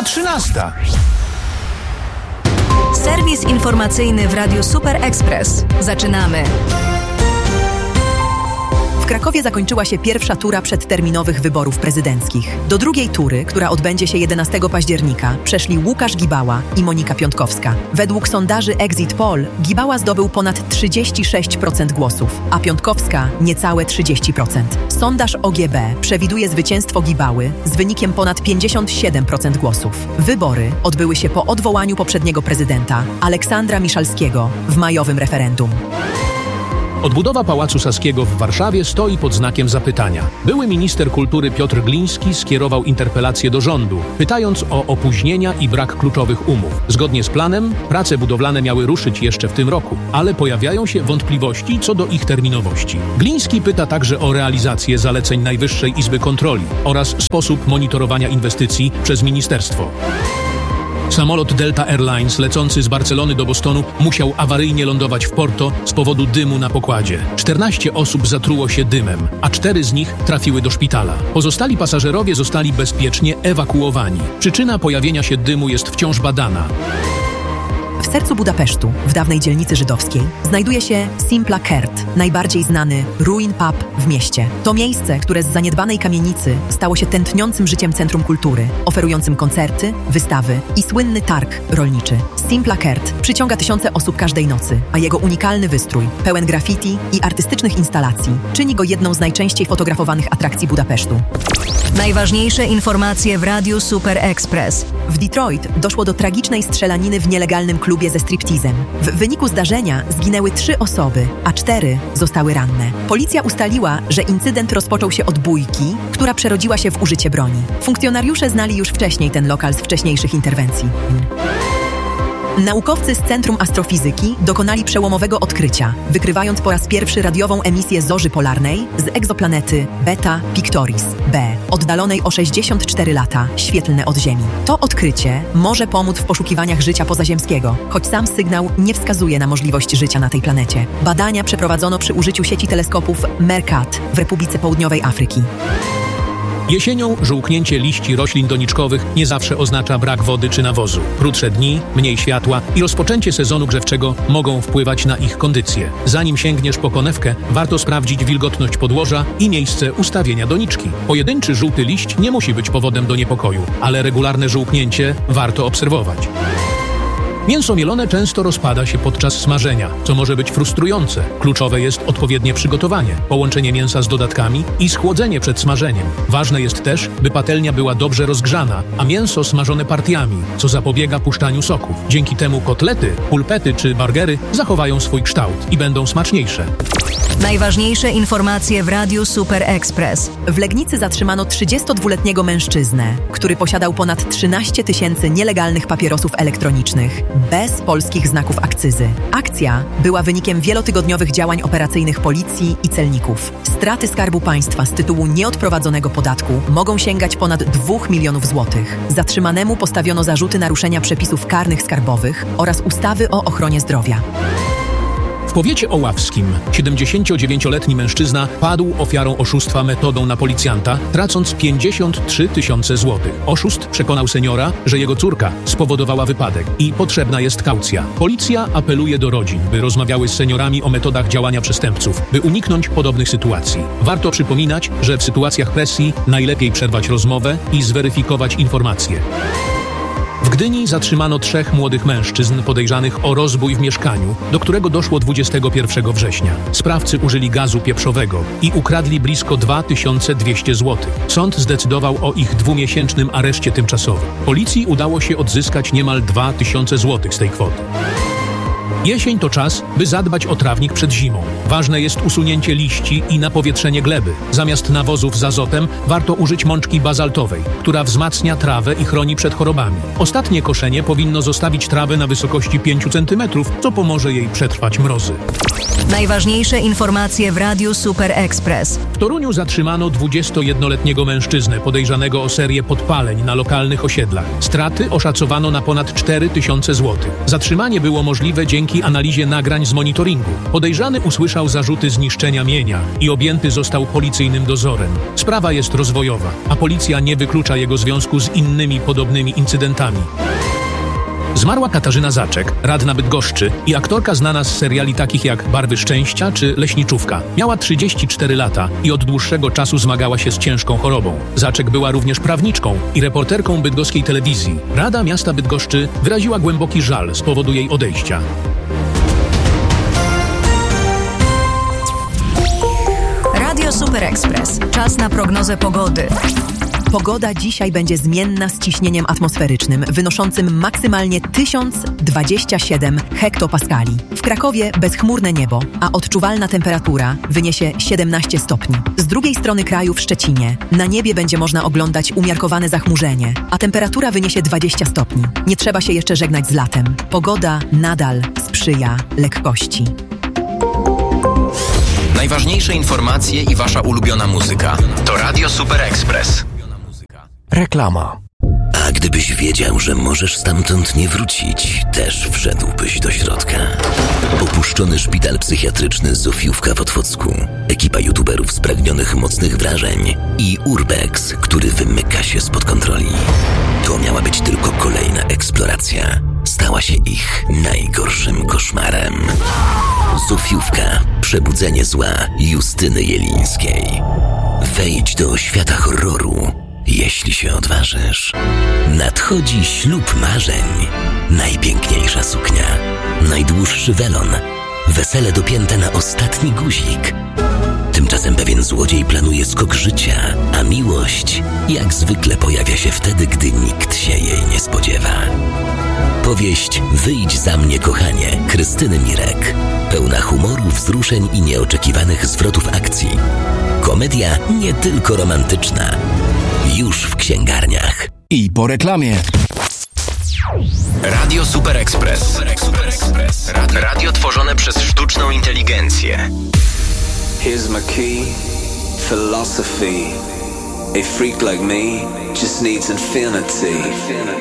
Minęła 13. Serwis informacyjny w Radiu Super Express. Zaczynamy. W Krakowie zakończyła się pierwsza tura przedterminowych wyborów prezydenckich. Do drugiej tury, która odbędzie się 11 października, przeszli Łukasz Gibała i Monika Piątkowska. Według sondaży Exit Poll Gibała zdobył ponad 36% głosów, a Piątkowska niecałe 30%. Sondaż OGB przewiduje zwycięstwo Gibały z wynikiem ponad 57% głosów. Wybory odbyły się po odwołaniu poprzedniego prezydenta, Aleksandra Miszalskiego, w majowym referendum. Odbudowa Pałacu Saskiego w Warszawie stoi pod znakiem zapytania. Były minister kultury Piotr Gliński skierował interpelację do rządu, pytając o opóźnienia i brak kluczowych umów. Zgodnie z planem, prace budowlane miały ruszyć jeszcze w tym roku, ale pojawiają się wątpliwości co do ich terminowości. Gliński pyta także o realizację zaleceń Najwyższej Izby Kontroli oraz sposób monitorowania inwestycji przez ministerstwo. Samolot Delta Airlines lecący z Barcelony do Bostonu musiał awaryjnie lądować w Porto z powodu dymu na pokładzie. 14 osób zatruło się dymem, a 4 z nich trafiły do szpitala. Pozostali pasażerowie zostali bezpiecznie ewakuowani. Przyczyna pojawienia się dymu jest wciąż badana. W sercu Budapesztu, w dawnej dzielnicy żydowskiej, znajduje się Simpla Kert, najbardziej znany ruin pub w mieście. To miejsce, które z zaniedbanej kamienicy stało się tętniącym życiem centrum kultury, oferującym koncerty, wystawy i słynny targ rolniczy. Simpla Kert przyciąga tysiące osób każdej nocy, a jego unikalny wystrój, pełen graffiti i artystycznych instalacji, czyni go jedną z najczęściej fotografowanych atrakcji Budapesztu. Najważniejsze informacje w Radiu Super Express. W Detroit doszło do tragicznej strzelaniny w nielegalnym klubie ze striptizem. W wyniku zdarzenia zginęły 3 osoby, a 4 zostały ranne. Policja ustaliła, że incydent rozpoczął się od bójki, która przerodziła się w użycie broni. Funkcjonariusze znali już wcześniej ten lokal z wcześniejszych interwencji. Naukowcy z Centrum Astrofizyki dokonali przełomowego odkrycia, wykrywając po raz pierwszy radiową emisję zorzy polarnej z egzoplanety Beta Pictoris B, oddalonej o 64 lata świetlne od Ziemi. To odkrycie może pomóc w poszukiwaniach życia pozaziemskiego, choć sam sygnał nie wskazuje na możliwość życia na tej planecie. Badania przeprowadzono przy użyciu sieci teleskopów MERCAT w Republice Południowej Afryki. Jesienią żółknięcie liści roślin doniczkowych nie zawsze oznacza brak wody czy nawozu. Krótsze dni, mniej światła i rozpoczęcie sezonu grzewczego mogą wpływać na ich kondycję. Zanim sięgniesz po konewkę, warto sprawdzić wilgotność podłoża i miejsce ustawienia doniczki. Pojedynczy żółty liść nie musi być powodem do niepokoju, ale regularne żółknięcie warto obserwować. Mięso mielone często rozpada się podczas smażenia, co może być frustrujące. Kluczowe jest odpowiednie przygotowanie, połączenie mięsa z dodatkami i schłodzenie przed smażeniem. Ważne jest też, by patelnia była dobrze rozgrzana, a mięso smażone partiami, co zapobiega puszczaniu soków. Dzięki temu kotlety, pulpety czy burgery zachowają swój kształt i będą smaczniejsze. Najważniejsze informacje w Radiu Super Express. W Legnicy zatrzymano 32-letniego mężczyznę, który posiadał ponad 13 000 nielegalnych papierosów elektronicznych, bez polskich znaków akcyzy. Akcja była wynikiem wielotygodniowych działań operacyjnych policji i celników. Straty Skarbu Państwa z tytułu nieodprowadzonego podatku mogą sięgać ponad 2 milionów złotych. Zatrzymanemu postawiono zarzuty naruszenia przepisów karnych skarbowych oraz ustawy o ochronie zdrowia. W powiecie oławskim 79-letni mężczyzna padł ofiarą oszustwa metodą na policjanta, tracąc 53 000 złotych. Oszust przekonał seniora, że jego córka spowodowała wypadek i potrzebna jest kaucja. Policja apeluje do rodzin, by rozmawiały z seniorami o metodach działania przestępców, by uniknąć podobnych sytuacji. Warto przypominać, że w sytuacjach presji najlepiej przerwać rozmowę i zweryfikować informacje. W Gdyni zatrzymano 3 młodych mężczyzn podejrzanych o rozbój w mieszkaniu, do którego doszło 21 września. Sprawcy użyli gazu pieprzowego i ukradli blisko 2200 zł. Sąd zdecydował o ich 2-miesięcznym areszcie tymczasowym. Policji udało się odzyskać niemal 2000 zł z tej kwoty. Jesień to czas, by zadbać o trawnik przed zimą. Ważne jest usunięcie liści i napowietrzenie gleby. Zamiast nawozów z azotem warto użyć mączki bazaltowej, która wzmacnia trawę i chroni przed chorobami. Ostatnie koszenie powinno zostawić trawę na wysokości 5 cm, co pomoże jej przetrwać mrozy. Najważniejsze informacje w Radiu Super Express. W Toruniu zatrzymano 21-letniego mężczyznę podejrzanego o serię podpaleń na lokalnych osiedlach. Straty oszacowano na ponad 4000 zł. Zatrzymanie było możliwe dzięki dzięki analizie nagrań z monitoringu. Podejrzany usłyszał zarzuty zniszczenia mienia i objęty został policyjnym dozorem. Sprawa jest rozwojowa, a policja nie wyklucza jego związku z innymi podobnymi incydentami. Zmarła Katarzyna Zaczek, radna Bydgoszczy i aktorka znana z seriali takich jak Barwy Szczęścia czy Leśniczówka. Miała 34 lata i od dłuższego czasu zmagała się z ciężką chorobą. Zaczek była również prawniczką i reporterką bydgoskiej telewizji. Rada Miasta Bydgoszczy wyraziła głęboki żal z powodu jej odejścia. Radio Super Express. Czas na prognozę pogody. Pogoda dzisiaj będzie zmienna z ciśnieniem atmosferycznym wynoszącym maksymalnie 1027 hektopaskali. W Krakowie bezchmurne niebo, a odczuwalna temperatura wyniesie 17 stopni. Z drugiej strony kraju w Szczecinie na niebie będzie można oglądać umiarkowane zachmurzenie, a temperatura wyniesie 20 stopni. Nie trzeba się jeszcze żegnać z latem. Pogoda nadal sprzyja lekkości. Najważniejsze informacje i wasza ulubiona muzyka to Radio Super Express. Reklama. A gdybyś wiedział, że możesz stamtąd nie wrócić, też wszedłbyś do środka. Opuszczony szpital psychiatryczny Zofiówka w Otwocku, ekipa youtuberów spragnionych mocnych wrażeń i Urbex, który wymyka się spod kontroli. To miała być tylko kolejna eksploracja. Stała się ich najgorszym koszmarem. Zofiówka. Przebudzenie zła Justyny Jelińskiej. Wejdź do świata horroru, jeśli się odważysz. Nadchodzi ślub marzeń. Najpiękniejsza suknia. Najdłuższy welon. Wesele dopięte na ostatni guzik. Tymczasem pewien złodziej planuje skok życia, a miłość jak zwykle pojawia się wtedy, gdy nikt się jej nie spodziewa. Powieść Wyjdź za mnie, kochanie Krystyny Mirek. Pełna humoru, wzruszeń i nieoczekiwanych zwrotów akcji. Komedia nie tylko romantyczna. Już w księgarniach. I po reklamie. Radio Super Express. Radio tworzone przez sztuczną inteligencję. Here's my key, philosophy. A freak like me just needs infinity.